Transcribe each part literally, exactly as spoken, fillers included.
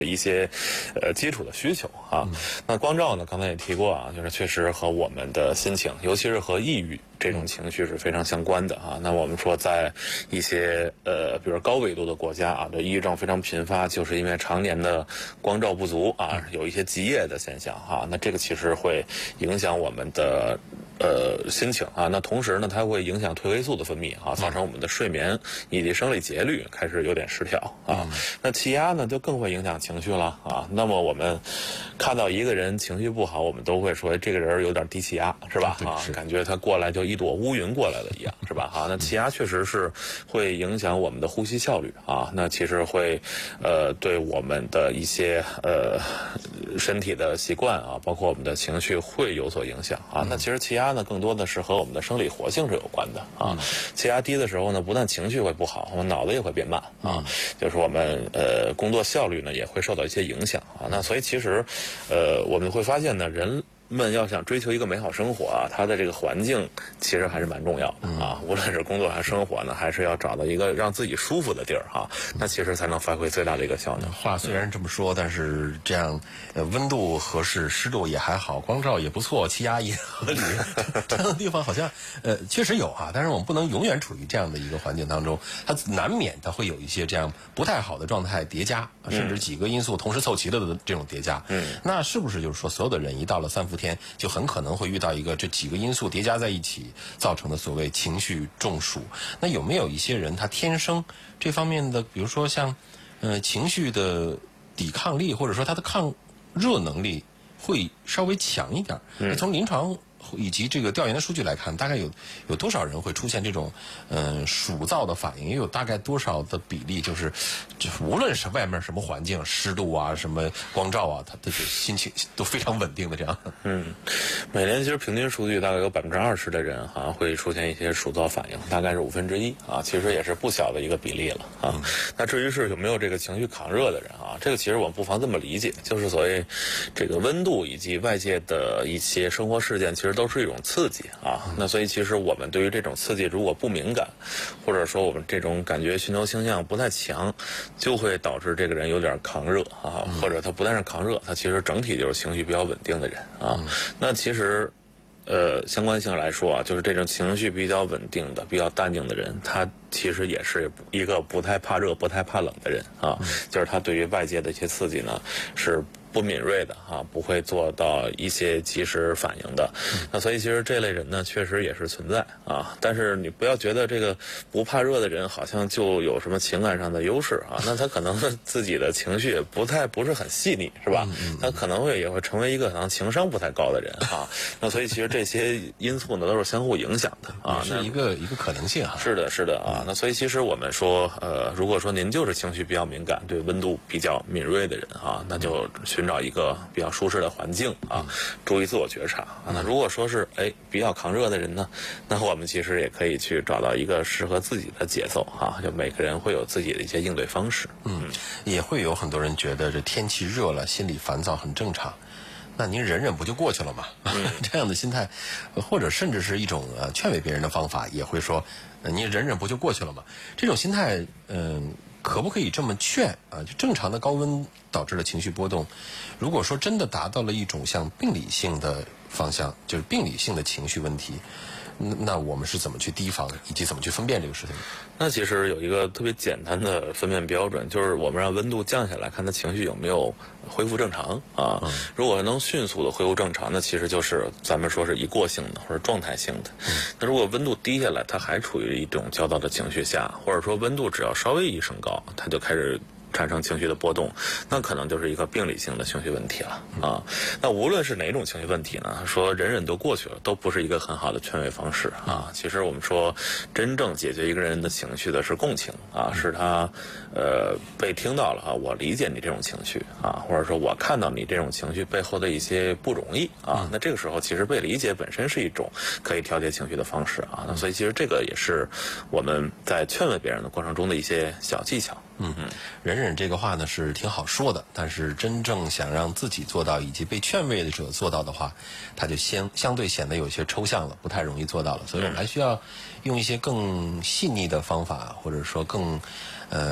一些呃基础的需求啊。嗯、那光照呢，刚才也提过啊，就是确实和我们的心情，尤其是和抑郁这种情绪是非常相关的啊。那我们说，在一些呃，比如高纬度的国家啊，这抑郁症非常频发，就是因为常年的光照不足啊，有一些极夜的现象哈、啊。那这个其实会影响我们的呃心情啊。那同时呢，它会影响褪黑素的分泌啊，造成我们的睡眠以及生理节律开始有点失调啊。嗯、那气压呢，就更会影响情绪了啊。那么我们看到一个人情绪不好，我们都会说这个人有点低气压，是吧？啊，感觉他过来就一朵乌云过来了一样，是吧？哈、啊，那气压确实是会影响我们的呼吸效率啊。那其实会呃对我们的一些呃身体的习惯啊，包括我们的情绪会有所影响啊。那其实气压呢，更多的是和我们的生理活性是有关的啊。气压低的时候呢，不但情绪会不好，我们脑子也会变慢啊，就是我们呃工作效率呢也会受到一些影响啊。那所以其实呃我们会发现呢，人们要想追求一个美好生活啊，它的这个环境其实还是蛮重要的啊。无论是工作还是生活呢，还是要找到一个让自己舒服的地儿哈、啊，那其实才能发挥最大的一个效能。 话虽然这么说，但是这样呃温度合适，湿度也还好，光照也不错，气压也合理，这样的地方好像呃确实有啊。但是我们不能永远处于这样的一个环境当中，它难免它会有一些这样不太好的状态叠加，甚至几个因素同时凑齐了的这种叠加。嗯，那是不是就是说，所有的人一到了三伏天，就很可能会遇到一个这几个因素叠加在一起造成的所谓情绪中暑？那有没有一些人他天生这方面的，比如说像呃情绪的抵抗力，或者说他的抗热能力会稍微强一点？嗯，从临床以及这个调研的数据来看，大概有有多少人会出现这种嗯、呃、暑燥的反应？也有大概多少的比例，就是就是无论是外面什么环境，湿度啊、什么光照啊，他的心情都非常稳定的这样。 嗯，每年其实平均数据大概有百分之二十的人哈、啊、会出现一些暑燥反应，大概是五分之一啊，其实也是不小的一个比例了啊。嗯、那至于是有没有这个情绪抗热的人啊，这个其实我们不妨这么理解，就是所谓这个温度以及外界的一些生活事件，其实都是一种刺激啊。那所以其实我们对于这种刺激如果不敏感，或者说我们这种感觉寻求倾向不太强，就会导致这个人有点抗热啊，或者他不但是抗热，他其实整体就是情绪比较稳定的人啊。那其实呃相关性来说啊，就是这种情绪比较稳定的、比较淡定的人，他其实也是一个不太怕热、不太怕冷的人啊。就是他对于外界的一些刺激呢是不敏锐的哈、啊，不会做到一些及时反应的。那所以其实这类人呢，确实也是存在啊。但是你不要觉得这个不怕热的人好像就有什么情感上的优势啊。那他可能自己的情绪也不太不是很细腻，是吧？他可能会也会成为一个可能情商不太高的人啊。那所以其实这些因素呢都是相互影响的啊， 是一个一个可能性啊。 是的，是的啊。那所以其实我们说，呃，如果说您就是情绪比较敏感、对温度比较敏锐的人啊，那就寻找一个比较舒适的环境啊，注意自我觉察啊。那如果说是哎比较抗热的人呢，那我们其实也可以去找到一个适合自己的节奏啊。就每个人会有自己的一些应对方式。 嗯，也会有很多人觉得这天气热了，心里烦躁很正常。那您忍忍不就过去了吗？嗯、这样的心态，或者甚至是一种呃劝慰别人的方法，也会说，呃、您忍忍不就过去了吗？这种心态，嗯、呃。可不可以这么劝啊？就正常的高温导致的情绪波动，如果说真的达到了一种像病理性的方向，就是病理性的情绪问题，那我们是怎么去提防，以及怎么去分辨这个事情？ 那其实有一个特别简单的分辨标准，就是我们让温度降下来，看他情绪有没有恢复正常啊。嗯、如果能迅速的恢复正常，那其实就是咱们说是一过性的或者状态性的。嗯、那如果温度低下来，他还处于一种焦躁的情绪下，或者说温度只要稍微一升高，他就开始产生情绪的波动，那可能就是一个病理性的情绪问题了啊。那无论是哪种情绪问题呢，说忍忍都过去了，都不是一个很好的劝慰方式啊。其实我们说，真正解决一个人的情绪的是共情啊，是他呃被听到了啊，我理解你这种情绪啊，或者说我看到你这种情绪背后的一些不容易啊。那这个时候其实被理解本身是一种可以调节情绪的方式啊。那所以其实这个也是我们在劝慰别人的过程中的一些小技巧。 嗯嗯，忍忍这个话呢是挺好说的，但是真正想让自己做到，以及被劝慰的者做到的话，它就相相对显得有些抽象了，不太容易做到了。所以我们还需要用一些更细腻的方法，或者说更呃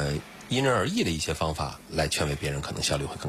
因人而异的一些方法来劝慰别人，可能效率会更